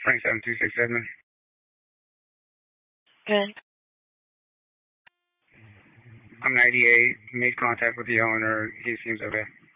Frank 7267. Good. I'm 98. Made contact with the owner. He seems okay.